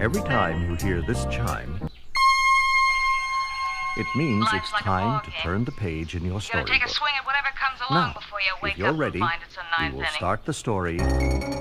Every time you hear this chime, it means it's time to turn the page in your storybook. Take a swing at whatever comes along Now, before you if wake you're up ready, and find it's the we ninth will inning. start the story